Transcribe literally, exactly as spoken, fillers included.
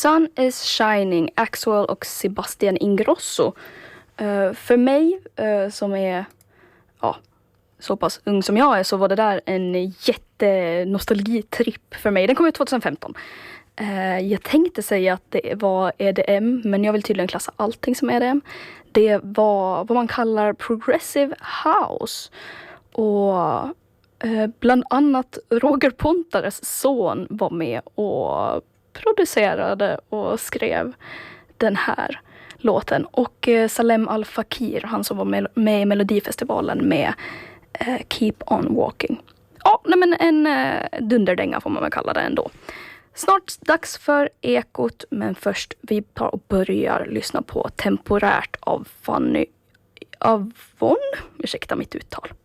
Sun is Shining, Axwell och Sebastian Ingrosso. Uh, för mig uh, som är ja, så pass ung som jag är, så var det där en jättenostalgitripp för mig. Den kom ut tjugohundrafemton. Uh, jag tänkte säga att det var E D M, men jag vill tydligen klassa allting som E D M. Det var vad man kallar progressive house. Och uh, bland annat Roger Pontares son var med och producerade och skrev den här låten. Och uh, Salem Al Fakir, han som var med, med i Melodifestivalen med uh, Keep On Walking. Ja, nej men en uh, dunderdänga får man väl kalla det ändå. Snart dags för Ekot, men först vi tar och börjar lyssna på Temporärt av Fanny Avon. Ursäkta mitt uttal.